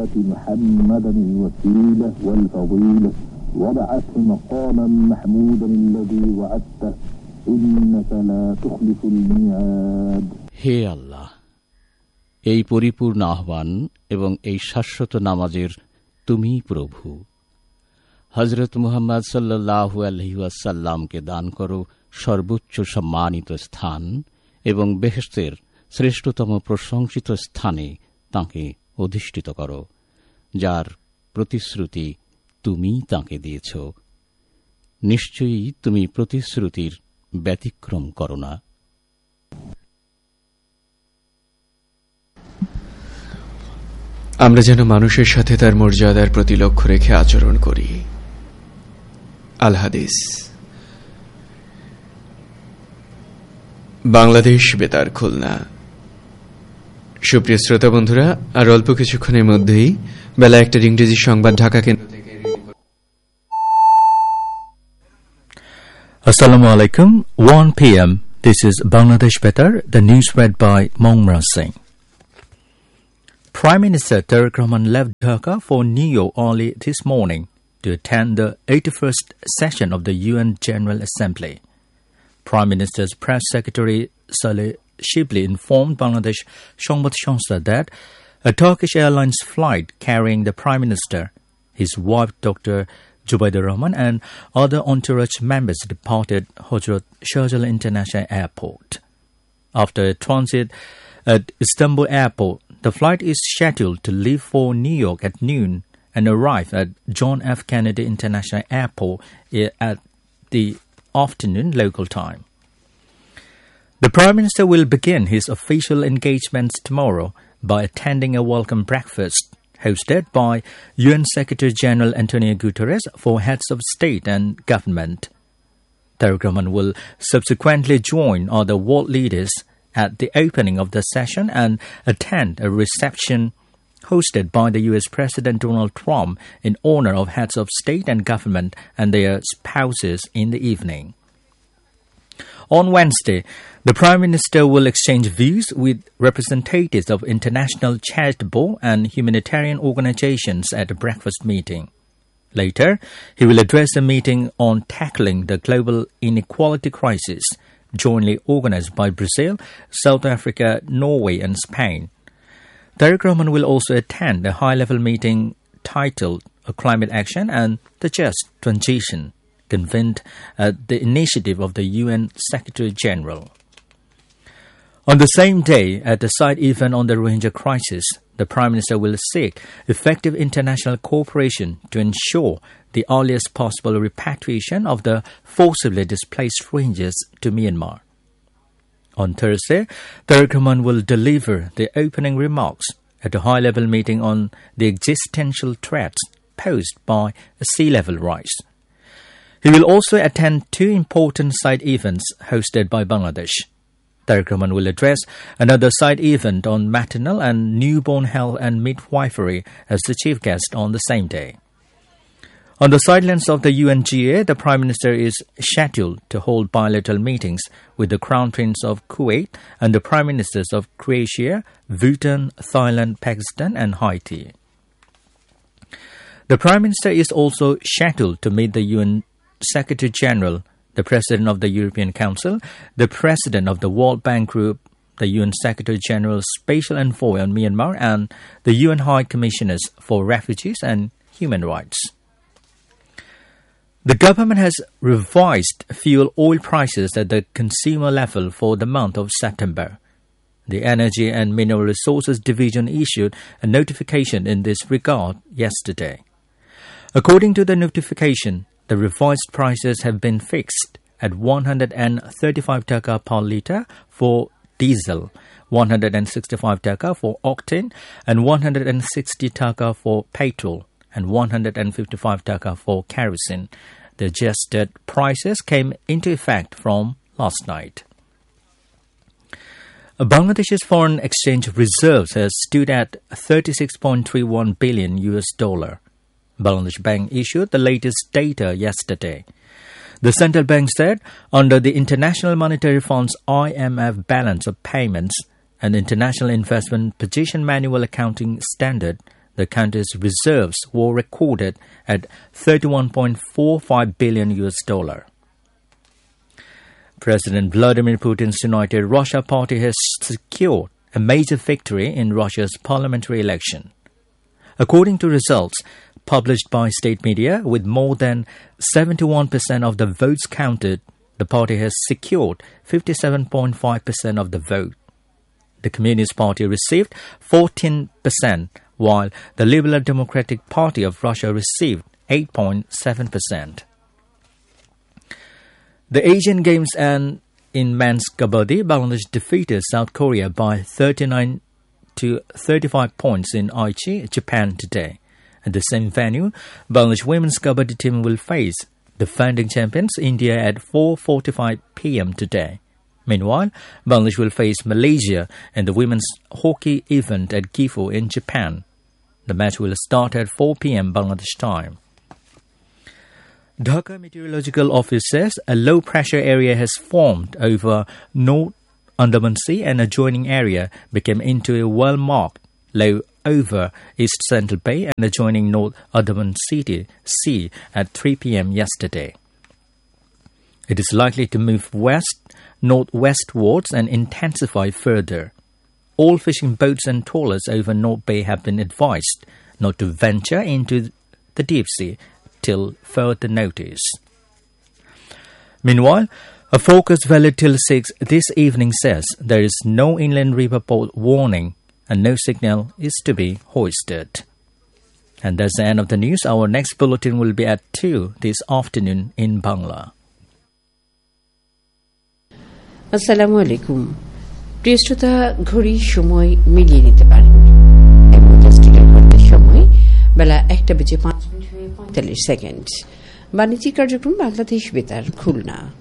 آت محمدا الوسيلة والفضيلة وابعثه مقاما محمودا الذي وعدته إنك لا تخلف الميعاد. হে আল্লাহ, এই পরিপূর্ণ আহ্বান এবং এই শাশ্বত নামাজের তুমি প্রভু। হযরত মুহাম্মদ সাল্লাল্লাহু আলাইহি ওয়াসাল্লামকে দান করো সর্বোচ্চ সম্মানিত স্থান এবং বেহেশতের শ্রেষ্ঠতম প্রশংসিত স্থানে তাঁকে অধিষ্ঠিত করো, যার প্রতিশ্রুতি তুমি তাঁকে দিয়েছ। নিশ্চয়ই তুমি প্রতিশ্রুতির ব্যতিক্রম করো না। আমরা যেন মানুষের সাথে তার মর্যাদার প্রতি লক্ষ্য রেখে আচরণ করি। আল হাদিস। বাংলাদেশ বেতার খুলনা। সুপ্রিয় শ্রোতা বন্ধুরা, আর অল্প কিছুক্ষণের মধ্যেই বেলা 1টার ইংরেজি সংবাদ ঢাকা কেন্দ্র থেকে। Assalamu alaikum. 1 p.m. This is Bangladesh Betar, the news read by Mongmra Singh. Prime Minister Tariq Rahman left Dhaka for New York early this morning to attend the 81st session of the UN General Assembly. Prime Minister's Press Secretary Saleh Shibli informed Bangladesh Sanbad Shanstha that a Turkish Airlines flight carrying the Prime Minister, his wife Dr. Zubaydah Rahman and other entourage members departed Hojrat Shahjalal International Airport. After a transit at Istanbul Airport, the flight is scheduled to leave for New York at noon and arrive at John F. Kennedy International Airport at the afternoon local time. The Prime Minister will begin his official engagements tomorrow by attending a welcome breakfast hosted by UN Secretary-General Antonio Guterres for heads of state and government. Tariq Rahman will subsequently join other world leaders at the opening of the session and attend a reception hosted by the U.S. President Donald Trump in honor of heads of state and government and their spouses in the evening. On Wednesday, the Prime Minister will exchange views with representatives of international charitable and humanitarian organizations at a breakfast meeting. Later, he will address a meeting on tackling the global inequality crisis, jointly organized by Brazil, South Africa, Norway and Spain. Tariq Rahman will also attend a high-level meeting titled Climate Action and the Just Transition, convened at the initiative of the UN Secretary-General. On the same day, at the side event on the Rohingya crisis, the Prime Minister will seek effective international cooperation to ensure the earliest possible repatriation of the forcibly displaced Rohingyas to Myanmar. On Thursday, Tariq Rahman will deliver the opening remarks at a high-level meeting on the existential threats posed by sea level rise. He will also attend two important side events hosted by Bangladesh. Tariq Rahman will address another side event on maternal and newborn health and midwifery as the chief guest on the same day. On the sidelines of the UNGA, the Prime Minister is scheduled to hold bilateral meetings with the Crown Prince of Kuwait and the Prime Ministers of Croatia, Bhutan, Thailand, Pakistan and Haiti. The Prime Minister is also scheduled to meet the UN Secretary-General, the President of the European Council, the President of the World Bank Group, the UN Secretary-General's Special Envoy on Myanmar, and the UN High Commissioners for Refugees and Human Rights. The government has revised fuel oil prices at the consumer level for the month of September. The Energy and Mineral Resources Division issued a notification in this regard yesterday. According to the notification, the revised prices have been fixed at 135 taka per litre for diesel, 165 taka for octane, and 160 taka for petrol, and 155 taka for kerosene. The adjusted prices came into effect from last night. Bangladesh's foreign exchange reserves has stood at $36.31 billion. Bangladesh Bank issued the latest data yesterday. The central bank said under the International Monetary Fund's IMF balance of payments and International Investment Position Manual accounting standard, the country's reserves were recorded at $31.45 billion. President Vladimir Putin's United Russia Party has secured a major victory in Russia's parliamentary election. According to results published by state media, with more than 71% of the votes counted, the party has secured 57.5% of the vote. The Communist Party received 14%, while the Liberal Democratic Party of Russia received 8.7%. The Asian Games and in men's kabaddi, Bangladesh defeated South Korea by 39 to 35 points in Aichi, Japan today. At the same venue, Bangladesh women's kabaddi team will face defending champions India at 4:45 p.m. today. Meanwhile, Bangladesh will face Malaysia in the women's hockey event at Gifu in Japan. The match will start at 4 p.m. Bangladesh time. Dhaka Meteorological Office says a low-pressure area has formed over North Andaman Sea and adjoining area became into a well-marked low over East Central Bay and adjoining North Andaman Sea at 3 p.m. yesterday. It is likely to move west-northwestwards and intensify further. All fishing boats and trawlers over North Bay have been advised not to venture into the deep sea till further notice. Meanwhile, a forecast valid till 6 this evening says there is no inland river warning and no signal is to be hoisted. And that's the end of the news. Our next bulletin will be at 2 this afternoon in Bangla. আসসালামু আলাইকুম প্রিয় শ্রোতা ঘড়ি সময় মিলিয়ে নিতে পারেন সময় বেলা 1:05 বাণিজ্যিক কার্যক্রম বাংলাদেশ বেতার খুলনা